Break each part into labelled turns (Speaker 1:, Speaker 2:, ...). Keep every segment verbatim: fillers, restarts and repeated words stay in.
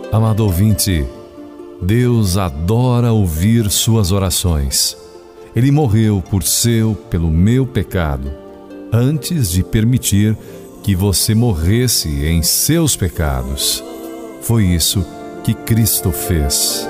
Speaker 1: Amado ouvinte, Deus adora ouvir suas orações. Ele morreu por seu, pelo meu pecado, antes de permitir que você morresse em seus pecados. Foi isso que Cristo fez.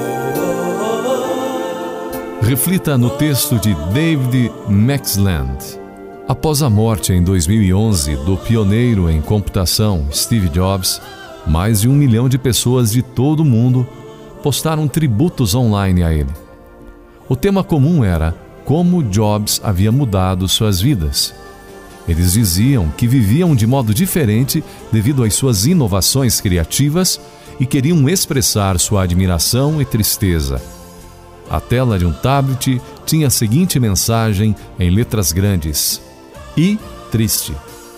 Speaker 1: Reflita no texto de David McClelland. Após a morte em dois mil e onze do pioneiro em computação Steve Jobs, mais de um milhão de pessoas de todo o mundo postaram tributos online a ele. O tema comum era como Jobs havia mudado suas vidas. Eles diziam que viviam de modo diferente devido às suas inovações criativas e queriam expressar sua admiração e tristeza. A tela de um tablet tinha a seguinte mensagem em letras grandes: e triste.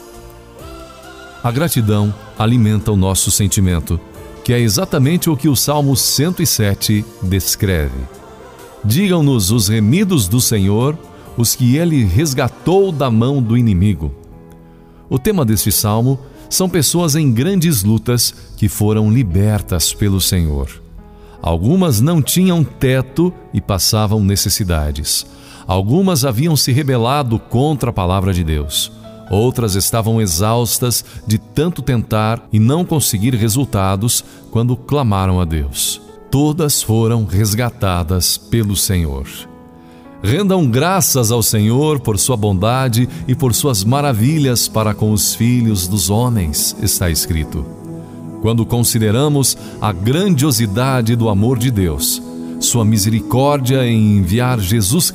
Speaker 1: A gratidão alimenta o nosso sentimento, que é exatamente o que o Salmo cento e sete descreve. Digam-nos os remidos do Senhor, os que Ele resgatou da mão do inimigo. O tema deste salmo são pessoas em grandes lutas que foram libertas pelo Senhor. Algumas não tinham teto e passavam necessidades. Algumas haviam se rebelado contra a palavra de Deus. Outras estavam exaustas de tanto tentar e não conseguir resultados quando clamaram a Deus. Todas foram resgatadas pelo Senhor. Rendam graças ao Senhor por sua bondade e por suas maravilhas para com os filhos dos homens, está escrito. Quando consideramos a grandiosidade do amor de Deus, sua misericórdia em enviar Jesus